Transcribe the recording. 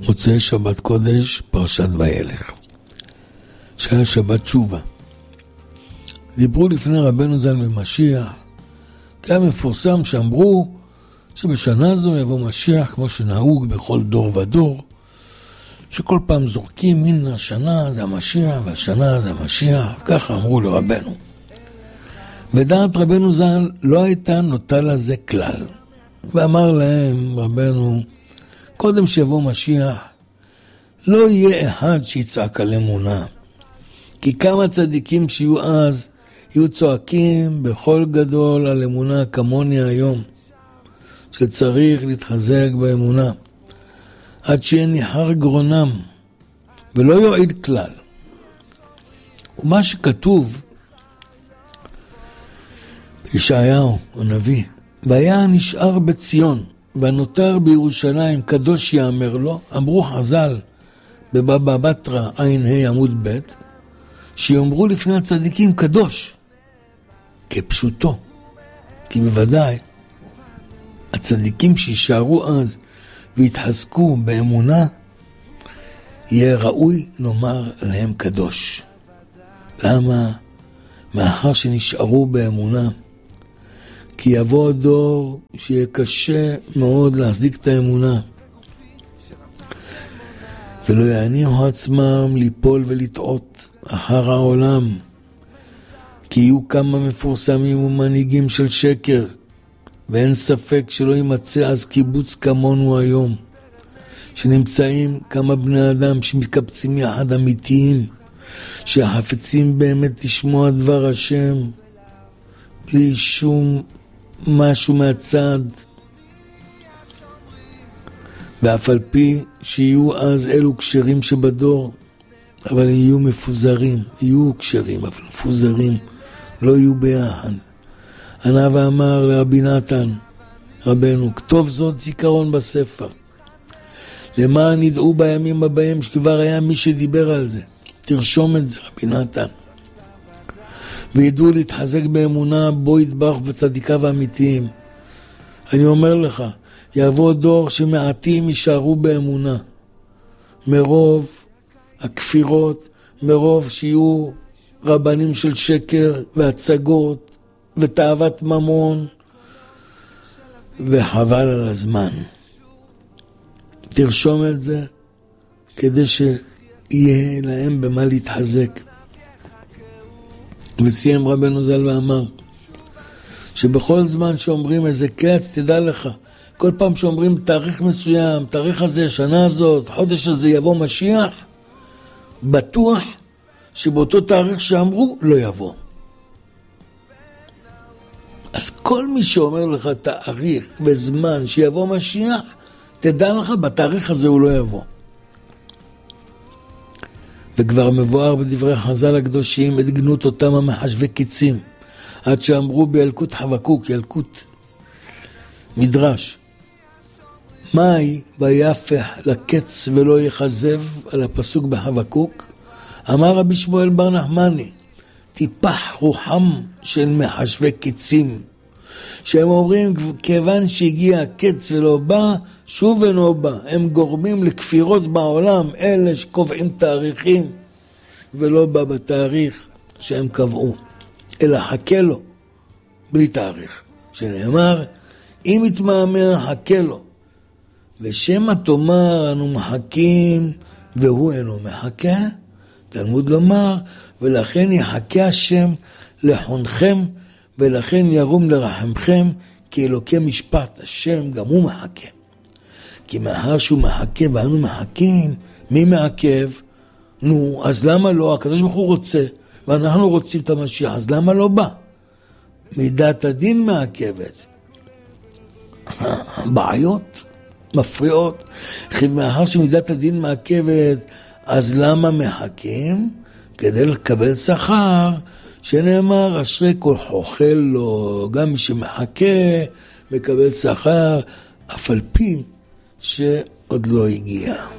מוצאי שבת קודש, פרשת וילך, שהיה שבת תשובה. דיברו לפני רבנו ז"ל ממשיח, כי היה מפורסם שאמרו שבשנה זו יבוא משיח, כמו שנהוג בכל דור ודור, שכל פעם זורקים מן השנה זה המשיח והשנה זה המשיח, ככה אמרו לרבנו. ודעת רבנו ז"ל לא הייתה נוטה לזה כלל, ואמר להם רבנו, קודם שיבוא משיח לא יהיה אחד שיצעק על אמונה, כי כמה צדיקים שיהיו אז יהיו צועקים בכל גדול על אמונה כמוני היום, שצריך להתחזק באמונה עד שיהיה ניחר גרונם ולא יועיל כלל. ומה שכתוב ישעיהו הנביא, והיה נשאר בציון והנותר בירושלים קדוש יאמר לו, אמרו חז"ל בבבא בתרא ע"ה עמוד ב', שיאמרו לפני הצדיקים קדוש כפשוטו, כי בוודאי הצדיקים שישארו אז והתחזקו באמונה, יהיה ראוי לומר להם קדוש. למה? מאחר שנשארו באמונה, כי יבוא דור שיהיה קשה מאוד להחזיק את האמונה, ולא יניחו עצמם ליפול ולטעות אחר העולם, כי יהיו כמה מפורסמים ומנהיגים של שקר, ואין ספק שלא יימצא אז קיבוץ כמונו היום, שנמצאים כמה בני אדם שמתקבצים יחד אמיתיים, שחפצים באמת לשמוע דבר השם, בלי שום משהו מהצד, ואף על פי שיהיו אז אלו קשרים שבדור, אבל יהיו מפוזרים, יהיו קשרים, אבל מפוזרים, לא יהיו ביחד. ענה ואמר לרבי נתן, רבנו, כתוב זאת זיכרון בספר, למען ידעו בימים הבאים שכבר היה מי שדיבר על זה. תרשום את זה, רבי נתן. וידעו להתחזק באמונה בו יתברך בצדיקיו האמיתיים. אני אומר לך, יבוא דור שמעטים יישארו באמונה, מרוב הכפירות, מרוב שיהיו רבנים של שקר והצגות ותאוות ממון, וחבל על הזמן. תרשום את זה כדי שיהיה להם במה להתחזק. וסיים רבנו ז"ל ואמר שבכל זמן שאומרים איזה קץ, תדע לך, כל פעם שאומרים תאריך מסוים, תאריך הזה, שנה הזאת, חודש הזה יבוא משיח, בטוח שבאותו תאריך שאמרו לא יבוא. אז כל מי שאומר לך תאריך וזמן שיבוא משיח, תדע לך בתאריך הזה הוא לא יבוא. וכבר מבואר בדברי חז"ל הקדושים את גנות אותם המחשבי קיצים, עד שאמרו בילקוט חבקוק, ילקוט מדרש, מהי ויפח לקץ ולא יחזב, על הפסוק בחבקוק, אמר רבי שמואל בר נחמני, טיפח רוחם של מחשבי קיצים, שהם אומרים כיוון שהגיע הקץ ולא בא, שוב אינו בא. הם גורמים לכפירות בעולם, אלה שקובעים תאריכים ולא בא בתאריך שהם קבעו, אלא חכה לו בלי תאריך, שנאמר אם יתמהמה חכה לו, ושמא תאמר אנו מחכים והוא אינו מחכה, תלמוד לומר ולכן יחכה השם לחונכם ולכן ירום לרחמכם, כי אלוקי משפט השם גם הוא מחכה. כי מאחר שהוא מחכה ואנו מחכים, מי מעכב? נו, אז למה לא? הקדוש ברוך הוא רוצה ואנחנו רוצים את המשיח, אז למה לא בא? מידת הדין מעכבת. בעיות מפריעות, מאחר שמידת הדין מעכבת, אז למה מחכים? כדי לקבל שכר, שנאמר אשרי כל חוכל לו, גם מי שמחכה מקבל שכר, אף על פי שעוד לא הגיע.